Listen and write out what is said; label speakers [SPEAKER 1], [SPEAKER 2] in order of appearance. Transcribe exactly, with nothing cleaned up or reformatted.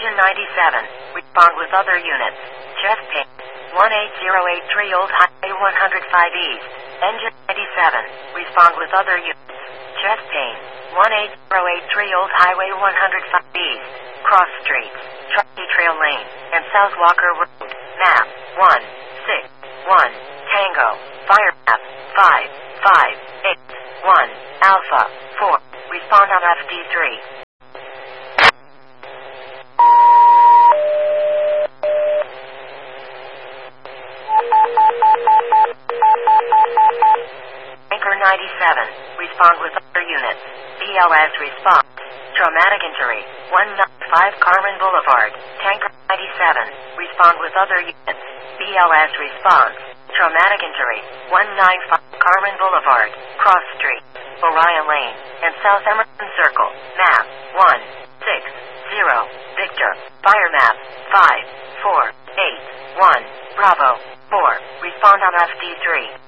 [SPEAKER 1] Engine ninety-seven, respond with other units. Chest pain, one eight zero eight three Old Highway one oh five East. Engine ninety-seven, respond with other units. Chest pain, one eight zero eight three Old Highway one oh five East. Cross streets, Truckee Trail Lane, and South Walker Road. Map, one six one, Tango, Fire Map, five five eight one, Alpha, four, respond on F D three. Anchor ninety-seven, respond with other units. B L S response. Traumatic injury, one ninety-five Carmen Boulevard. Tanker ninety-seven, respond with other units. B L S response. Traumatic injury, one ninety-five Carmen Boulevard. Cross Street, Orion Lane, and South Emerson Circle. Map, one six zero, Victor. Fire map, five four eight one, Bravo, four, respond on F D three.